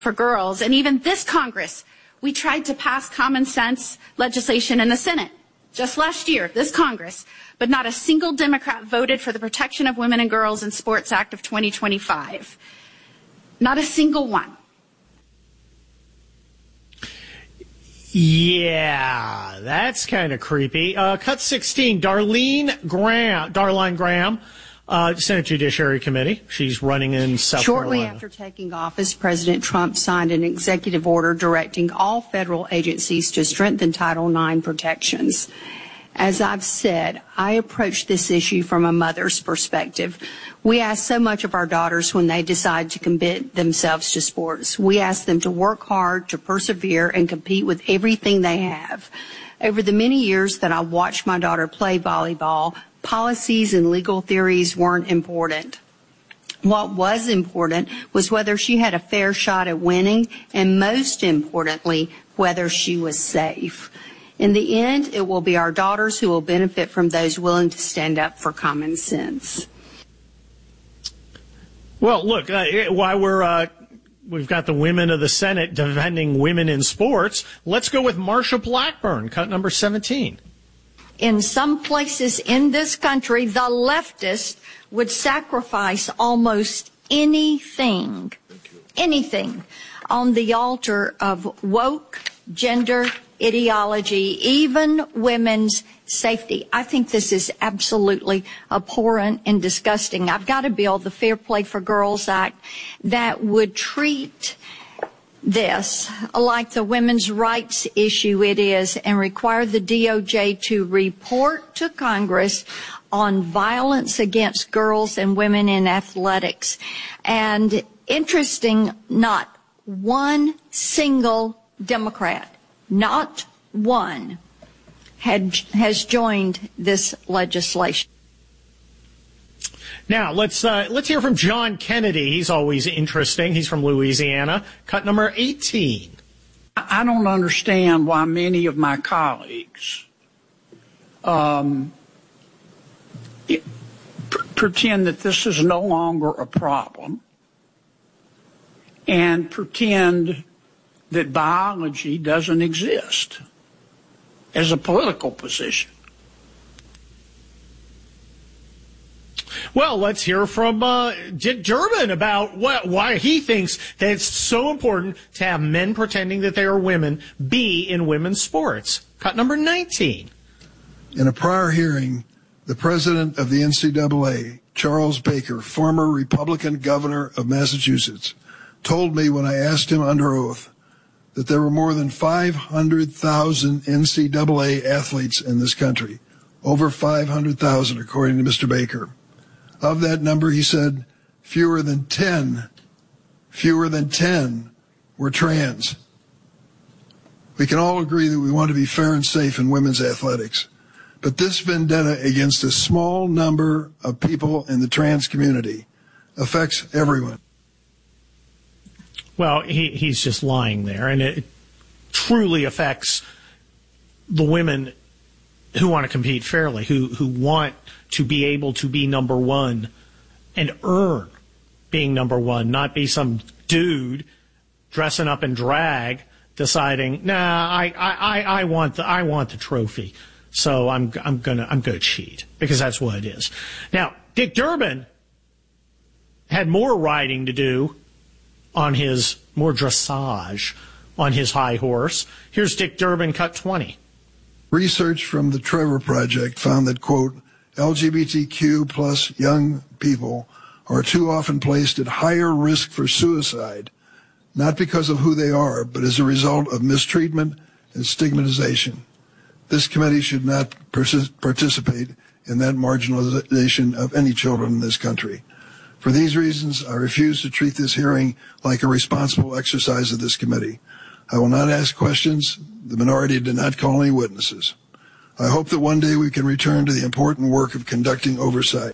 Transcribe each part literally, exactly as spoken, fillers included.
for girls. And even this Congress, we tried to pass common sense legislation in the Senate just last year, this Congress, but not a single Democrat voted for the Protection of Women and Girls in Sports Act of twenty twenty-five. Not a single one. Yeah, that's kind of creepy. Uh, cut sixteen, Darlene Graham, Darline Graham, uh, Senate Judiciary Committee. She's running in South Shortly Carolina. after taking office, President Trump signed an executive order directing all federal agencies to strengthen Title nine protections. As I've said, I approach this issue from a mother's perspective. We ask so much of our daughters when they decide to commit themselves to sports. We ask them to work hard, to persevere, and compete with everything they have. Over the many years that I watched my daughter play volleyball, policies and legal theories weren't important. What was important was whether she had a fair shot at winning, and most importantly, whether she was safe. In the end, it will be our daughters who will benefit from those willing to stand up for common sense. Well, look, uh, while we're uh, we've got the women of the Senate defending women in sports, let's go with Marsha Blackburn, cut number seventeen. In some places in this country, the leftists would sacrifice almost anything, anything on the altar of woke gender ideology, even women's safety. I think this is absolutely abhorrent and disgusting. I've got a bill, the Fair Play for Girls Act, that would treat this like the women's rights issue it is and require the D O J to report to Congress on violence against girls and women in athletics. And interesting, not one single Democrat, not one, had, has joined this legislation. Now, let's uh, let's hear from John Kennedy. He's always interesting. He's from Louisiana. Cut number eighteen. I don't understand why many of my colleagues um, it, pr- pretend that this is no longer a problem and pretend that biology doesn't exist as a political position. Well, let's hear from uh, Dick Durbin about what, why he thinks that it's so important to have men pretending that they are women be in women's sports. Cut number nineteen. In a prior hearing, the president of the N C double A, Charles Baker, former Republican governor of Massachusetts, told me when I asked him under oath that there were more than five hundred thousand N C double A athletes in this country. Over five hundred thousand, according to Mister Baker. Of that number, he said, fewer than ten, fewer than ten were trans. We can all agree that we want to be fair and safe in women's athletics. But this vendetta against a small number of people in the trans community affects everyone. Well, he, he's just lying there, and it truly affects the women who want to compete fairly, who, who want to be able to be number one and earn being number one, not be some dude dressing up in drag deciding, nah, I, I, I want the I want the trophy, so I'm I'm gonna I'm gonna cheat, because that's what it is. Now, Dick Durbin had more riding to do on his more dressage on his high horse. Here's Dick Durbin, cut twenty. Research from the Trevor Project found that, quote, L G B T Q plus young people are too often placed at higher risk for suicide, not because of who they are, but as a result of mistreatment and stigmatization. This committee should not pers- participate in that marginalization of any children in this country. For these reasons, I refuse to treat this hearing like a responsible exercise of this committee. I will not ask questions. The minority did not call any witnesses. I hope that one day we can return to the important work of conducting oversight.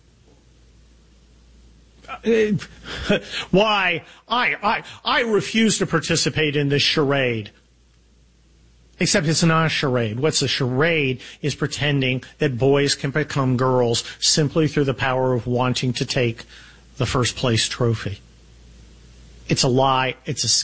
Uh, why? I, I, I refuse to participate in this charade. Except it's not a charade. What's a charade is pretending that boys can become girls simply through the power of wanting to take the first place trophy. It's a lie. It's a